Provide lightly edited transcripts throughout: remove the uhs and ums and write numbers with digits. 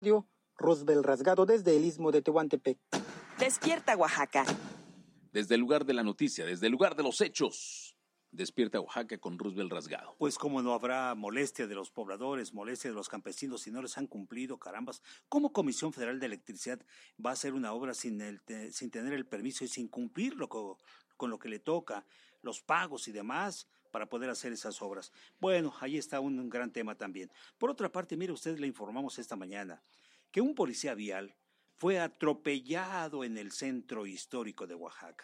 Roosevelt Rasgado desde el Istmo de Tehuantepec. Despierta Oaxaca. Desde el lugar de la noticia, desde el lugar de los hechos. Despierta Oaxaca con Roosevelt Rasgado. Pues como no habrá molestia de los pobladores, molestia de los campesinos si no les han cumplido, carambas. ¿Cómo Comisión Federal de Electricidad va a hacer una obra sin tener el permiso y sin cumplirlo con lo que le toca, los pagos y demás, para poder hacer esas obras? Bueno, ahí está un gran tema también. Por otra parte, mire usted, le informamos esta mañana que un policía vial fue atropellado en el centro histórico de Oaxaca.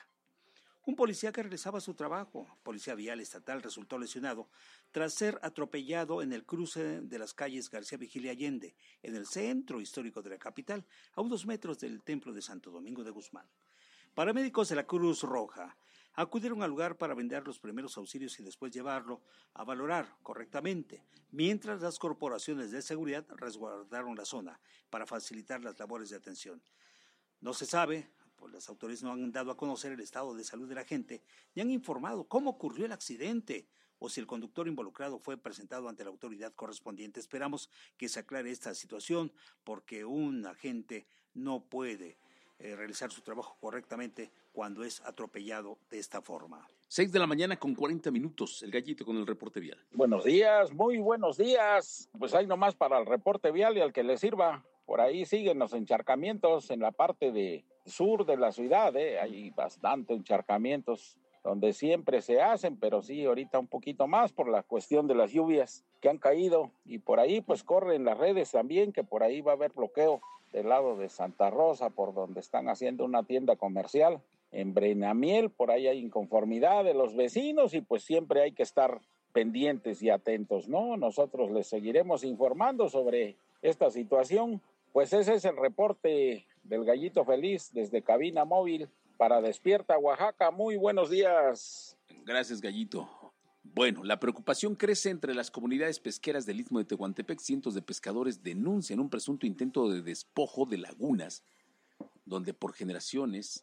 Un policía que realizaba su trabajo, policía vial estatal, resultó lesionado tras ser atropellado en el cruce de las calles García Vigilia Allende, en el centro histórico de la capital, a unos metros del templo de Santo Domingo de Guzmán. Paramédicos de la Cruz Roja acudieron al lugar para brindar los primeros auxilios y después llevarlo a valorar correctamente, mientras las corporaciones de seguridad resguardaron la zona para facilitar las labores de atención. No se sabe, pues las autoridades no han dado a conocer el estado de salud de la gente, ni han informado cómo ocurrió el accidente o si el conductor involucrado fue presentado ante la autoridad correspondiente. Esperamos que se aclare esta situación porque un agente no puede realizar su trabajo correctamente cuando es atropellado de esta forma. 6:40 a.m, el Gallito con el reporte vial. Buenos días, muy buenos días. Pues ahí nomás para el reporte vial y al que le sirva. Por ahí siguen los encharcamientos en la parte de sur de la ciudad, hay bastante encharcamientos donde siempre se hacen, pero sí ahorita un poquito más por la cuestión de las lluvias que han caído, y por ahí pues corren las redes también, que por ahí va a haber bloqueo del lado de Santa Rosa, por donde están haciendo una tienda comercial. En Brenamiel, por ahí hay inconformidad de los vecinos y pues siempre hay que estar pendientes y atentos, ¿no? Nosotros les seguiremos informando sobre esta situación. Pues ese es el reporte del Gallito Feliz desde Cabina Móvil para Despierta Oaxaca. Muy buenos días. Gracias, Gallito. Bueno, la preocupación crece entre las comunidades pesqueras del Istmo de Tehuantepec. Cientos de pescadores denuncian un presunto intento de despojo de lagunas, donde por generaciones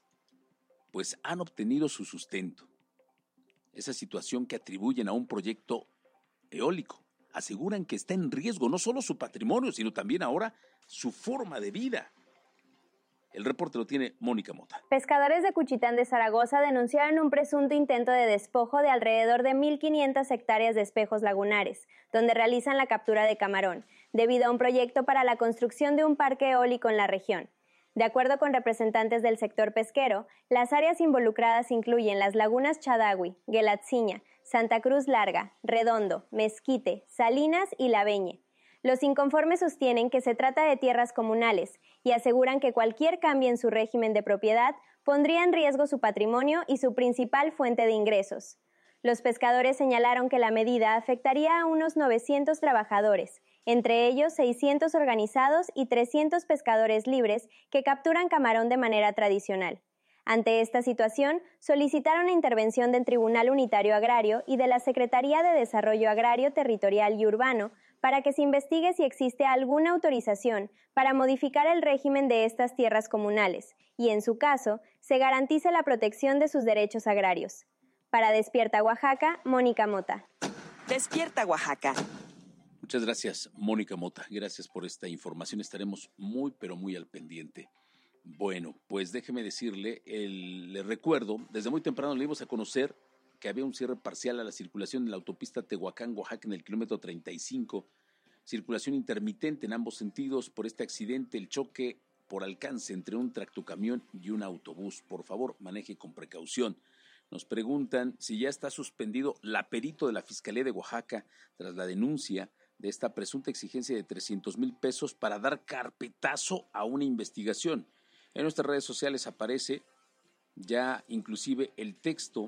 pues han obtenido su sustento. Esa situación que atribuyen a un proyecto eólico. Aseguran que está en riesgo no solo su patrimonio, sino también ahora su forma de vida. El reporte lo tiene Mónica Mota. Pescadores de Cuchitán de Zaragoza denunciaron un presunto intento de despojo de alrededor de 1,500 hectáreas de espejos lagunares, donde realizan la captura de camarón, debido a un proyecto para la construcción de un parque eólico en la región. De acuerdo con representantes del sector pesquero, las áreas involucradas incluyen las lagunas Chadagüi, Guelatziña, Santa Cruz Larga, Redondo, Mezquite, Salinas y Laveñe. Los inconformes sostienen que se trata de tierras comunales y aseguran que cualquier cambio en su régimen de propiedad pondría en riesgo su patrimonio y su principal fuente de ingresos. Los pescadores señalaron que la medida afectaría a unos 900 trabajadores, entre ellos 600 organizados y 300 pescadores libres que capturan camarón de manera tradicional. Ante esta situación, solicitaron la intervención del Tribunal Unitario Agrario y de la Secretaría de Desarrollo Agrario, Territorial y Urbano para que se investigue si existe alguna autorización para modificar el régimen de estas tierras comunales y, en su caso, se garantice la protección de sus derechos agrarios. Para Despierta Oaxaca, Mónica Mota. Despierta Oaxaca. Muchas gracias, Mónica Mota. Gracias por esta información. Estaremos muy, pero muy al pendiente. Bueno, pues déjeme decirle, le recuerdo, desde muy temprano le dimos a conocer que había un cierre parcial a la circulación en la autopista Tehuacán-Oaxaca en el kilómetro 35, circulación intermitente en ambos sentidos por este accidente, el choque por alcance entre un tractocamión y un autobús. Por favor, maneje con precaución. Nos preguntan si ya está suspendido el aperito de la Fiscalía de Oaxaca tras la denuncia de esta presunta exigencia de 300,000 pesos para dar carpetazo a una investigación. En nuestras redes sociales aparece ya inclusive el texto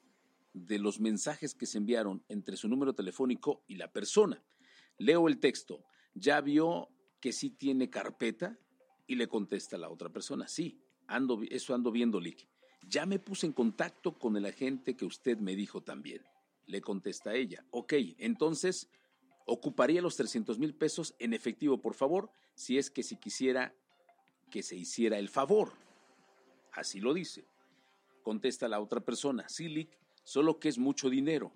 de los mensajes que se enviaron entre su número telefónico y la persona. Leo el texto. ¿Ya vio que sí tiene carpeta? Y le contesta la otra persona. Sí, ando viendo, Lick. Ya me puse en contacto con el agente que usted me dijo también. Le contesta ella. Ok, entonces ocuparía los 300,000 pesos en efectivo, por favor, si quisiera que se hiciera el favor. Así lo dice. Contesta la otra persona. Sí, Lick, solo que es mucho dinero.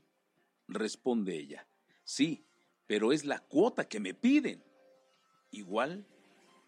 Responde ella. Sí, pero es la cuota que me piden. Igual